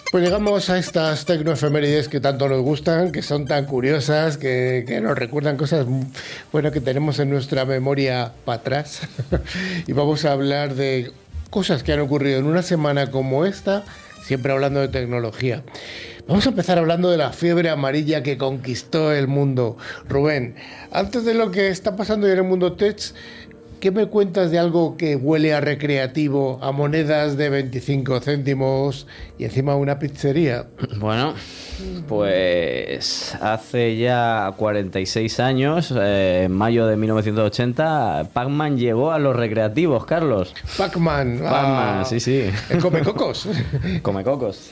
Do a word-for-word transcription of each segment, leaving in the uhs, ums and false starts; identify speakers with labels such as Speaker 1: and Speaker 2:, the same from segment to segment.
Speaker 1: Pues llegamos a estas tecnoefemérides que tanto nos gustan, que son tan curiosas, que, que nos recuerdan cosas bueno, que tenemos en nuestra memoria para atrás. Y vamos a hablar de cosas que han ocurrido en una semana como esta, siempre hablando de tecnología. Vamos a empezar hablando de la fiebre amarilla que conquistó el mundo. Rubén, antes de lo que está pasando en el mundo tech, ¿qué me cuentas de algo que huele a recreativo, a monedas de veinticinco céntimos y encima una pizzería?
Speaker 2: Bueno, pues hace ya cuarenta y seis años, eh, en mayo de mil novecientos ochenta, Pac-Man llegó a los recreativos, Carlos.
Speaker 1: Pac-Man.
Speaker 2: Pac-Man,
Speaker 1: ah,
Speaker 2: sí, sí.
Speaker 1: El Comecocos.
Speaker 2: Comecocos.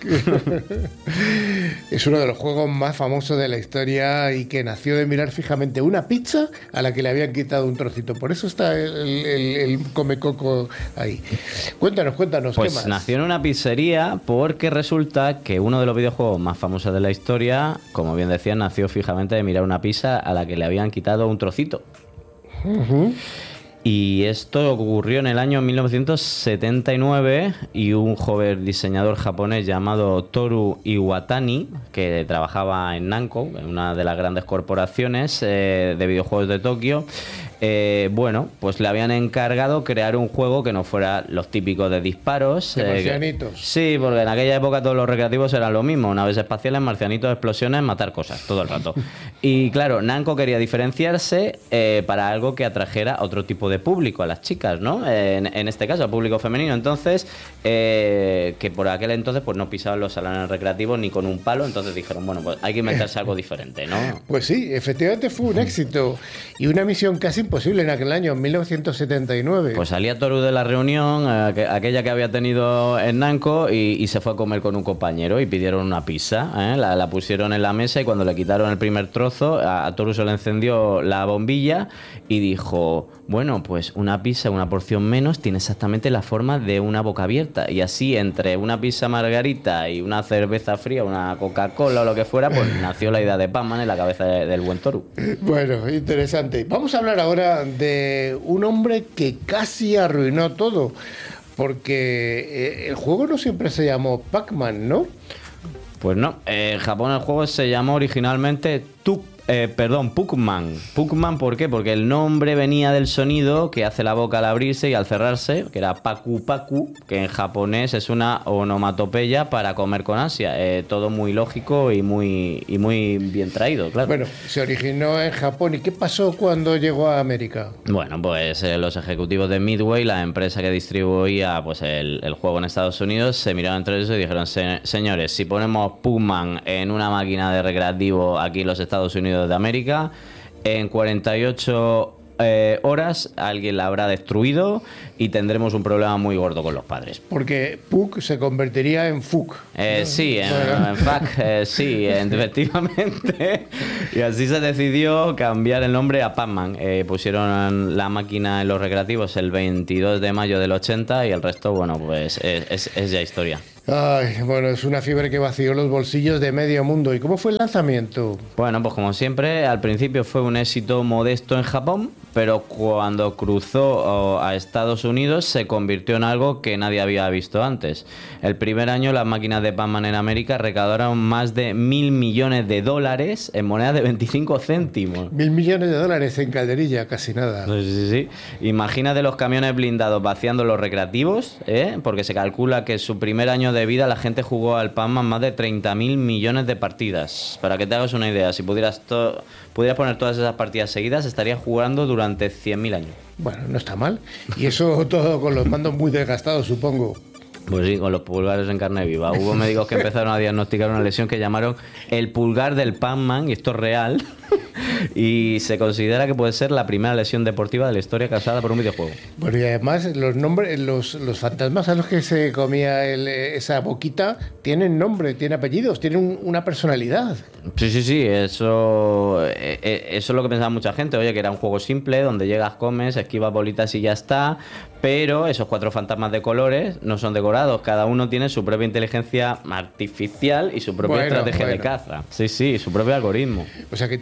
Speaker 1: Es uno de los juegos más famosos de la historia y que nació de mirar fijamente una pizza a la que le habían quitado un trocito. Por eso está el, el, el Comecoco ahí. Cuéntanos, cuéntanos,
Speaker 2: pues
Speaker 1: ¿qué más?
Speaker 2: Nació en una pizzería porque resulta que uno de los videojuegos más famosos de la historia, como bien decía, nació fijamente de mirar una pizza a la que le habían quitado un trocito.
Speaker 1: Uh-huh.
Speaker 2: Y esto ocurrió en el año mil novecientos setenta y nueve y un joven diseñador japonés llamado Toru Iwatani, que trabajaba en Namco, en una de las grandes corporaciones eh, de videojuegos de Tokio, eh, bueno, pues le habían encargado crear un juego que no fuera los típicos de disparos.
Speaker 1: De
Speaker 2: eh,
Speaker 1: marcianitos.
Speaker 2: que, sí, porque en aquella época todos los recreativos eran lo mismo, naves espaciales, marcianitos, explosiones, matar cosas, todo el rato. Y claro, Namco quería diferenciarse eh, para algo que atrajera a otro tipo de público, a las chicas, ¿no? En, en este caso, al público femenino. Entonces, eh, que por aquel entonces pues no pisaban los salones recreativos ni con un palo, entonces dijeron, bueno, pues hay que inventarse algo diferente, ¿no?
Speaker 1: Pues sí, efectivamente fue un éxito y una misión casi imposible en aquel año, en mil novecientos setenta y nueve.
Speaker 2: Pues salía Toru de la reunión, eh, aquella que había tenido en Namco, y, y se fue a comer con un compañero y pidieron una pizza, ¿eh? la, la pusieron en la mesa y cuando le quitaron el primer trozo, a, a Toru se le encendió la bombilla y dijo, bueno, pues una pizza, una porción menos, tiene exactamente la forma de una boca abierta. Y así, entre una pizza margarita y una cerveza fría, una Coca-Cola o lo que fuera, pues nació la idea de Pac-Man en la cabeza de, del buen Toru.
Speaker 1: Bueno, interesante. Vamos a hablar ahora de un hombre que casi arruinó todo, porque eh, el juego no siempre se llamó Pac-Man, ¿no?
Speaker 2: Pues no, eh, en Japón el juego se llamó originalmente Tuk. Eh, perdón, Puckman. Puckman, ¿por qué? Porque el nombre venía del sonido que hace la boca al abrirse y al cerrarse, que era paku paku, que en japonés es una onomatopeya para comer con ansia. Eh, todo muy lógico y muy, y muy bien traído, claro.
Speaker 1: Bueno, se originó en Japón. ¿Y qué pasó cuando llegó a América?
Speaker 2: Bueno, pues eh, los ejecutivos de Midway, la empresa que distribuía pues el, el juego en Estados Unidos, se miraron entre ellos y dijeron, Se, señores, si ponemos Puckman en una máquina de recreativo aquí en los Estados Unidos de América, en cuarenta y ocho eh, horas alguien la habrá destruido y tendremos un problema muy gordo con los padres.
Speaker 1: Porque Puck se convertiría en Fuck.
Speaker 2: Eh, sí, en, en fact, eh, sí, efectivamente. Y así se decidió cambiar el nombre a Pac-Man. Eh, pusieron la máquina en los recreativos el veintidós de mayo del ochenta y el resto, bueno, pues es, es, es ya historia.
Speaker 1: Ay, bueno, es una fiebre que vació los bolsillos de medio mundo. ¿Y cómo fue el lanzamiento?
Speaker 2: Bueno, pues como siempre, al principio fue un éxito modesto en Japón, pero cuando cruzó a Estados Unidos se convirtió en algo que nadie había visto antes. El primer año las máquinas de Pac-Man en América recaudaron más de mil millones de dólares en moneda de veinticinco céntimos.
Speaker 1: Mil millones de dólares en calderilla, casi nada.
Speaker 2: Sí, sí, sí. Imagínate los camiones blindados vaciando los recreativos, ¿eh? Porque se calcula que su primer año de vida la gente jugó al Pac-Man más de treinta mil millones de partidas. Para que te hagas una idea, si pudieras, to- pudieras poner todas esas partidas seguidas, estarías jugando durante cien mil años.
Speaker 1: Bueno, no está mal. Y eso todo con los mandos muy desgastados, supongo.
Speaker 2: Pues sí, con los pulgares en carne viva. Hubo médicos que empezaron a diagnosticar una lesión que llamaron el pulgar del Pac-Man, y esto es real, y se considera que puede ser la primera lesión deportiva de la historia causada por un videojuego.
Speaker 1: Bueno, y además los nombres, los, los fantasmas a los que se comía el, esa boquita tienen nombre, tienen apellidos, tienen un, una personalidad.
Speaker 2: Sí, sí, sí, eso, eh, eso es lo que pensaba mucha gente. Oye, que era un juego simple, donde llegas, comes, esquivas bolitas y ya está. Pero esos cuatro fantasmas de colores no son decorados. Cada uno tiene su propia inteligencia artificial y su propia
Speaker 1: bueno,
Speaker 2: estrategia
Speaker 1: bueno.
Speaker 2: de caza. Sí, sí, su propio algoritmo.
Speaker 1: O sea que tienen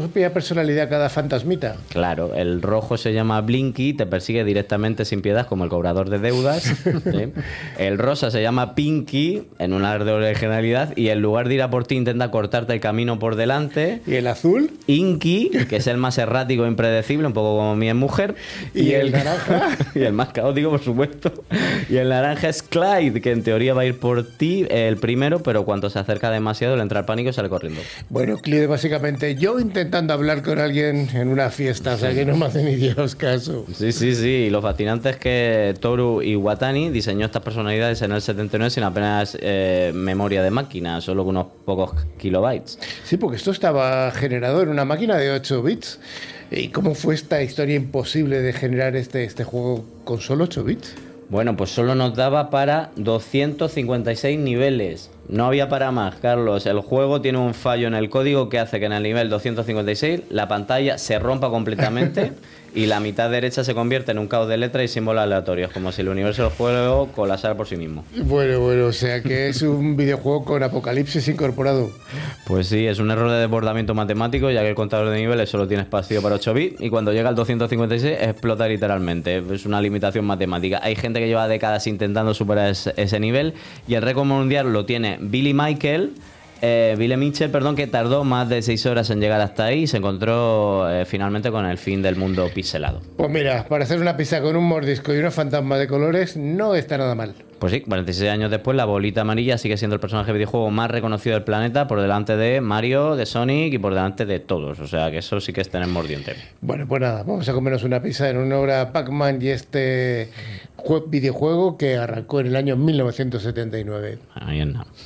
Speaker 1: propia personalidad cada fantasmita.
Speaker 2: Claro, el rojo se llama Blinky, te persigue directamente sin piedad como el cobrador de deudas. ¿Sí? El rosa se llama Pinky, en un aire de originalidad, y en lugar de ir a por ti intenta cortarte el camino por delante.
Speaker 1: ¿Y el azul?
Speaker 2: Inky, que es el más errático e impredecible, un poco como mi mujer.
Speaker 1: ¿Y, y el, el naranja?
Speaker 2: Y el más caótico, por supuesto. Y el naranja es Clyde, que en teoría va a ir por ti el primero, pero cuando se acerca demasiado le entra el pánico y sale corriendo.
Speaker 1: Bueno, Clyde, básicamente yo intentando hablar con alguien en una fiesta, o sea que no me hace ni Dios caso.
Speaker 2: Sí, sí, sí. Y lo fascinante es que Toru Iwatani diseñó estas personalidades en el setenta y nueve sin apenas eh, memoria de máquina, solo con unos pocos kilobytes.
Speaker 1: Sí, porque esto estaba generado en una máquina de ocho bits. ¿Y cómo fue esta historia imposible de generar este, este juego con solo ocho bits?
Speaker 2: Bueno, pues solo nos daba para doscientos cincuenta y seis niveles. No había para más, Carlos. El juego tiene un fallo en el código que hace que en el nivel doscientos cincuenta y seis la pantalla se rompa completamente y la mitad derecha se convierte en un caos de letras y símbolos aleatorios, como si el universo del juego colapsara por sí mismo.
Speaker 1: Bueno, bueno, o sea que es un videojuego con apocalipsis incorporado.
Speaker 2: Pues sí, es un error de desbordamiento matemático, ya que el contador de niveles solo tiene espacio para ocho bits y cuando llega al doscientos cincuenta y seis explota literalmente. Es una limitación matemática. Hay gente que lleva décadas intentando superar ese, ese nivel y el récord mundial lo tiene Billy Michael, eh, Billy Mitchell, perdón, que tardó más de seis horas en llegar hasta ahí y se encontró eh, finalmente con el fin del mundo pixelado.
Speaker 1: Pues mira, para hacer una pizza con un mordisco y una fantasma de colores no está nada mal.
Speaker 2: Pues sí, cuarenta y seis años después, la bolita amarilla sigue siendo el personaje de videojuego más reconocido del planeta, por delante de Mario, de Sonic y por delante de todos. O sea, que eso sí que es tener mordiente.
Speaker 1: Bueno, pues nada, vamos a comernos una pizza en honor a Pac-Man y este videojuego que arrancó en el año mil novecientos setenta y nueve.
Speaker 2: Ahí es nada.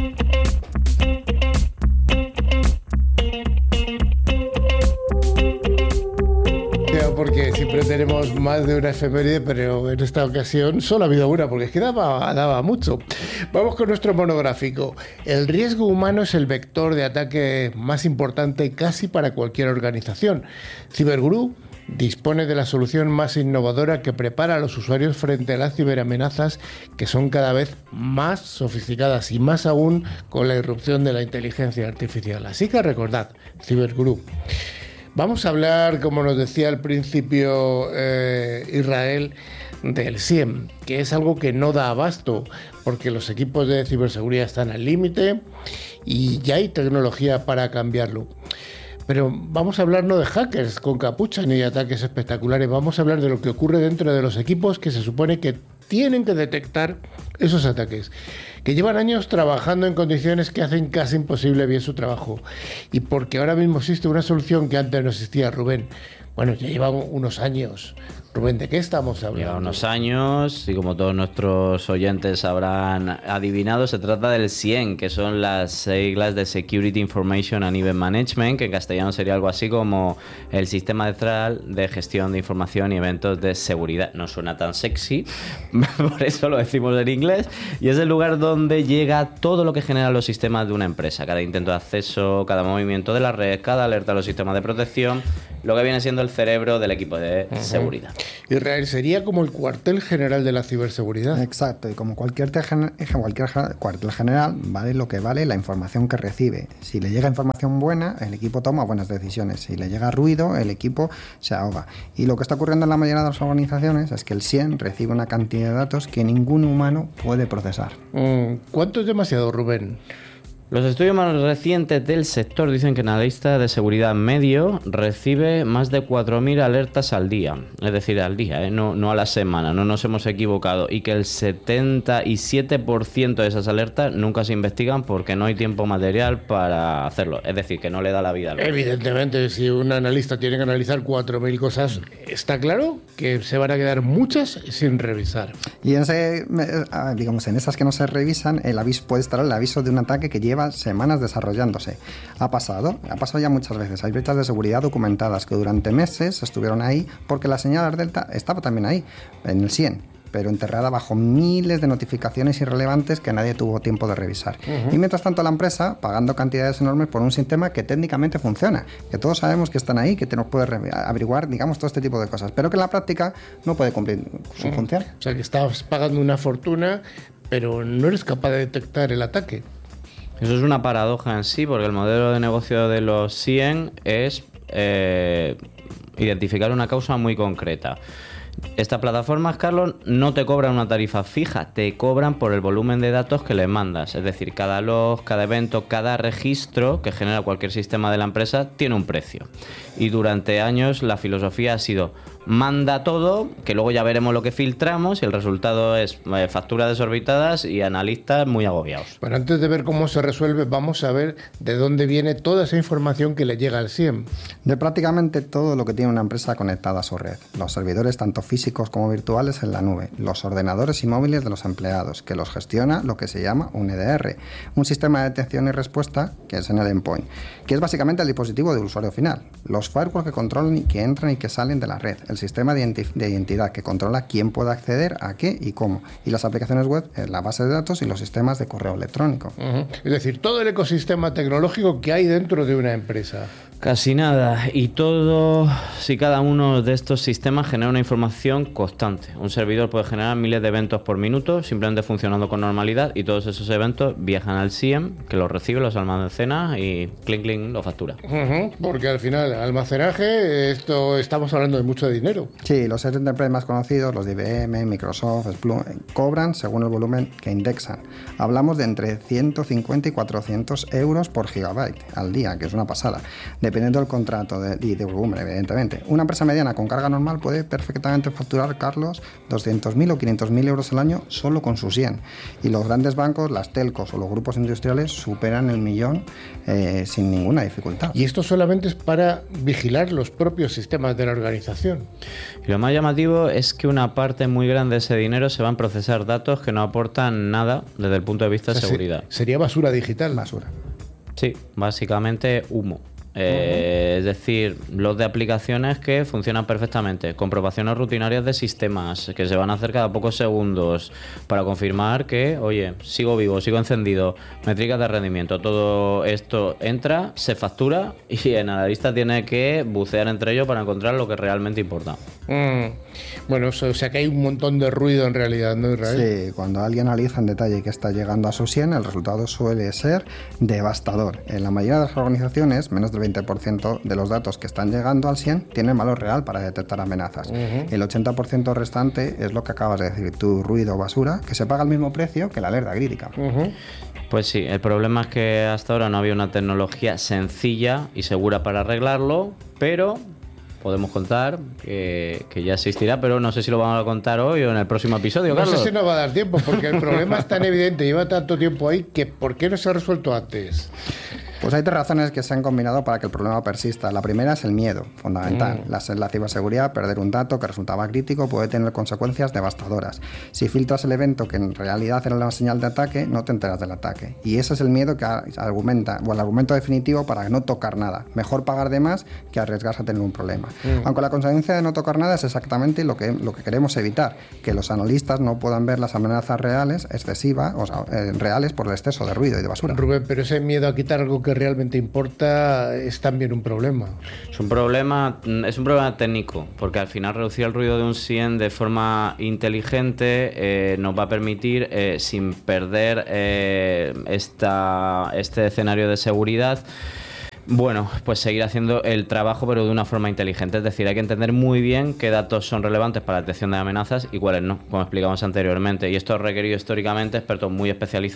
Speaker 1: Porque siempre tenemos más de una efeméride, pero en esta ocasión solo ha habido una, porque es que daba, daba mucho. Vamos con nuestro monográfico. El riesgo humano es el vector de ataque más importante casi para cualquier organización. Cyberguru dispone de la solución más innovadora que prepara a los usuarios frente a las ciberamenazas que son cada vez más sofisticadas y más aún con la irrupción de la inteligencia artificial. Así que recordad, Cyberguru. Vamos a hablar, como nos decía al principio eh, Israel, del S I E M, que es algo que no da abasto, porque los equipos de ciberseguridad están al límite y ya hay tecnología para cambiarlo. Pero vamos a hablar no de hackers con capucha ni de ataques espectaculares, vamos a hablar de lo que ocurre dentro de los equipos que se supone que tienen que detectar esos ataques, que llevan años trabajando en condiciones que hacen casi imposible bien su trabajo. Y porque ahora mismo existe una solución que antes no existía, Rubén. Bueno, ya lleva unos años. Rubén, ¿de qué estamos hablando?
Speaker 2: Lleva unos años y como todos nuestros oyentes habrán adivinado, se trata del S I E M, que son las siglas de Security Information and Event Management, que en castellano sería algo así como el Sistema Central de Gestión de Información y Eventos de Seguridad. No suena tan sexy, por eso lo decimos en inglés, y es el lugar donde llega todo lo que generan los sistemas de una empresa, cada intento de acceso, cada movimiento de la red, cada alerta a los sistemas de protección, lo que viene siendo el cerebro del equipo de uh-huh. seguridad.
Speaker 1: Israel sería como el cuartel general de la ciberseguridad.
Speaker 3: Exacto, y como cualquier, tejen, cualquier cuartel general, vale lo que vale la información que recibe. Si le llega información buena, el equipo toma buenas decisiones. Si le llega ruido, el equipo se ahoga. Y lo que está ocurriendo en la mayoría de las organizaciones es que el S I E M recibe una cantidad de datos que ningún humano puede procesar.
Speaker 1: ¿Cuánto es demasiado, Rubén?
Speaker 2: Los estudios más recientes del sector dicen que en la lista de seguridad medio recibe más de cuatro mil alertas al día, es decir, al día, ¿eh? no, no a la semana, no nos hemos equivocado, y que el setenta y siete por ciento de esas alertas nunca se investigan porque no hay tiempo material para hacerlo, es decir, que no le da la vida al
Speaker 1: mundo. Evidentemente, si un analista tiene que analizar cuatro mil cosas, está claro que se van a quedar muchas sin revisar.
Speaker 3: Y en ese, digamos, en esas que no se revisan, el aviso puede estar el aviso de un ataque que lleva semanas desarrollándose. Ha pasado, ha pasado ya muchas veces. Hay brechas de seguridad documentadas que durante meses estuvieron ahí porque la señal Delta estaba también ahí, en el S I E M, pero enterrada bajo miles de notificaciones irrelevantes que nadie tuvo tiempo de revisar. Uh-huh. Y mientras tanto la empresa pagando cantidades enormes por un sistema que técnicamente funciona, que todos sabemos que están ahí, que te nos puede re- averiguar, digamos, todo este tipo de cosas, pero que en la práctica no puede cumplir su uh-huh. función.
Speaker 1: O sea, que estás pagando una fortuna, pero no eres capaz de detectar el ataque.
Speaker 2: Eso es una paradoja en sí, porque el modelo de negocio de los S I E M es eh, identificar una causa muy concreta. Estas plataformas, Carlos, no te cobran una tarifa fija, te cobran por el volumen de datos que les mandas. Es decir, cada log, cada evento, cada registro que genera cualquier sistema de la empresa tiene un precio. Y durante años la filosofía ha sido: manda todo, que luego ya veremos lo que filtramos, y el resultado es eh, facturas desorbitadas y analistas muy agobiados.
Speaker 1: Bueno, antes de ver cómo se resuelve, vamos a ver de dónde viene toda esa información que le llega al S I E M.
Speaker 3: De prácticamente todo lo que tiene una empresa conectada a su red. Los servidores tanto físicos como virtuales en la nube, los ordenadores y móviles de los empleados, que los gestiona lo que se llama un E D R, un sistema de detección y respuesta que es en el endpoint, que es básicamente el dispositivo del usuario final, los firewalls que controlan y que entran y que salen de la red, el sistema de, identi- de identidad que controla quién puede acceder a qué y cómo, y las aplicaciones web, la base de datos y los sistemas de correo electrónico.
Speaker 1: Uh-huh. Es decir, todo el ecosistema tecnológico que hay dentro de una empresa.
Speaker 2: Casi nada, y todo, si cada uno de estos sistemas genera una información constante. Un servidor puede generar miles de eventos por minuto, simplemente funcionando con normalidad, y todos esos eventos viajan al S I E M, que los recibe, los almacena y clink clink lo factura.
Speaker 1: Uh-huh. Porque al final, almacenaje, esto estamos hablando de mucho dinero.
Speaker 3: Sí, los enterprise más conocidos, los de I B M, Microsoft, Splunk, cobran según el volumen que indexan. Hablamos de entre ciento cincuenta y cuatrocientos euros por gigabyte al día, que es una pasada, dependiendo del contrato de, y de volumen, evidentemente. Una empresa mediana con carga normal puede perfectamente facturar, Carlos, doscientos mil o quinientos mil euros al año solo con sus S I E M. Y los grandes bancos, las telcos o los grupos industriales superan el millón eh, sin ninguna dificultad.
Speaker 1: Y esto solamente es para vigilar los propios sistemas de la organización.
Speaker 2: Y lo más llamativo es que una parte muy grande de ese dinero se va a procesar datos que no aportan nada desde el punto de vista de
Speaker 1: O sea,
Speaker 2: seguridad.
Speaker 1: se- sería basura digital.
Speaker 3: Basura.
Speaker 2: Sí, básicamente humo. Eh, es decir, los de aplicaciones que funcionan perfectamente, comprobaciones rutinarias de sistemas que se van a hacer cada pocos segundos para confirmar que, oye, sigo vivo, sigo encendido, métricas de rendimiento, todo esto entra, se factura y el analista tiene que bucear entre ellos para encontrar lo que realmente importa.
Speaker 1: Mm. Bueno, o sea que hay un montón de ruido en realidad, ¿no, Israel?
Speaker 3: Sí, cuando alguien analiza en detalle qué está llegando a su S I E M, el resultado suele ser devastador. En la mayoría de las organizaciones, menos del veinte por ciento de los datos que están llegando al S I E M tienen valor real para detectar amenazas. Uh-huh. El ochenta por ciento restante es lo que acabas de decir, tu ruido o basura, que se paga al mismo precio que la alerta crítica.
Speaker 1: Uh-huh.
Speaker 2: Pues sí, el problema es que hasta ahora no había una tecnología sencilla y segura para arreglarlo, pero podemos contar que, que ya existirá, pero no sé si lo vamos a contar hoy o en el próximo episodio,
Speaker 1: No
Speaker 2: Carlos.
Speaker 1: sé si nos va a dar tiempo, porque el problema es tan evidente, lleva tanto tiempo ahí, que ¿por qué no se ha resuelto antes?
Speaker 3: Pues hay tres razones que se han combinado para que el problema persista. La primera es el miedo, fundamental. Mm. La, la ciberseguridad, perder un dato que resultaba crítico, puede tener consecuencias devastadoras. Si filtras el evento que en realidad era una señal de ataque, no te enteras del ataque. Y ese es el miedo que argumenta, o el argumento definitivo para no tocar nada. Mejor pagar de más que arriesgarse a tener un problema. Mm. Aunque la consecuencia de no tocar nada es exactamente lo que, lo que queremos evitar, que los analistas no puedan ver las amenazas reales, excesivas, o sea, eh, reales por el exceso de ruido y de basura.
Speaker 1: Rubén, pero ese miedo a quitar algo que realmente importa es también un problema.
Speaker 2: Es un problema, es un problema técnico, porque al final reducir el ruido de un S I E M de forma inteligente eh, nos va a permitir, eh, sin perder eh, esta, este escenario de seguridad, bueno, pues seguir haciendo el trabajo, pero de una forma inteligente. Es decir, hay que entender muy bien qué datos son relevantes para la detección de amenazas y cuáles no, como explicamos anteriormente. Y esto ha requerido históricamente expertos muy especializados